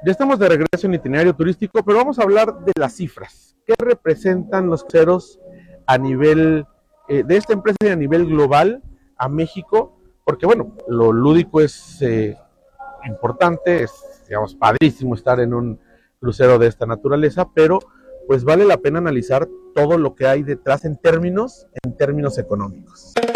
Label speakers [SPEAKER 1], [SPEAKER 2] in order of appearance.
[SPEAKER 1] Ya estamos de regreso en Itinerario Turístico, pero vamos a hablar de las cifras. ¿Qué representan los cruceros a nivel de esta empresa y a nivel global a México? Porque bueno, lo lúdico es importante, es digamos padrísimo estar en un crucero de esta naturaleza, pero pues vale la pena analizar todo lo que hay detrás en términos económicos.